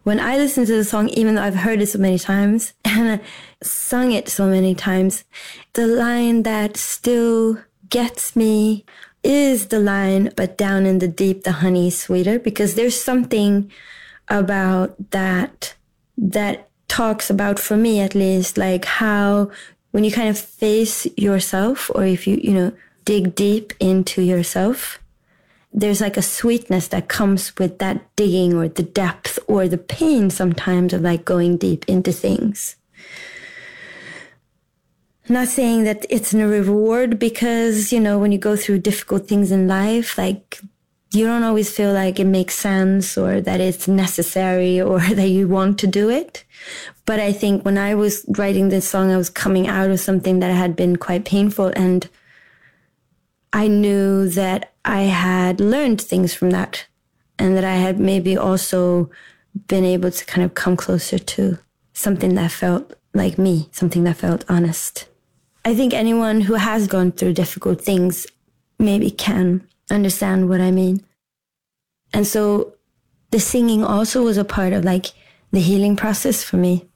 when I listen to the song, even though I've heard it so many times and sung it so many times, the line that still gets me is the line, but down in the deep, the honey is sweeter, because there's something about that talks about, for me at least, like how when you kind of face yourself, or if you dig deep into yourself, there's like a sweetness that comes with that digging, or the depth, or the pain sometimes of like going deep into things. Not saying that it's a reward, because, when you go through difficult things in life, like you don't always feel like it makes sense, or that it's necessary, or that you want to do it. But I think when I was writing this song, I was coming out of something that had been quite painful, and I knew that I had learned things from that, and that I had maybe also been able to kind of come closer to something that felt like me, something that felt honest. I think anyone who has gone through difficult things maybe can understand what I mean. And so the singing also was a part of like the healing process for me.